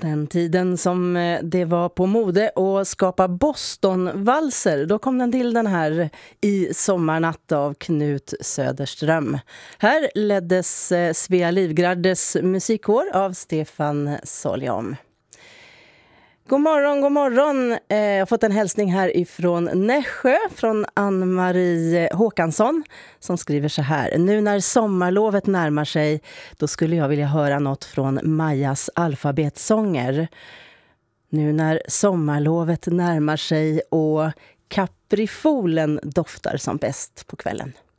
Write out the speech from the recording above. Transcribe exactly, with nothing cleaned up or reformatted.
den tiden som eh, det var på mode att skapa Bostonvalser, då kom den till den här I sommarnatt av Knut Söderström. Här leddes eh, Svea Livgardes musikkår av Stefan Soliom. God morgon, god morgon. Eh, jag har fått en hälsning här ifrån Nässjö från Ann-Marie Håkansson som skriver så här: nu när sommarlovet närmar sig, då skulle jag vilja höra något från Majas alfabetsånger. Nu när sommarlovet närmar sig och kaprifolen doftar som bäst på kvällen.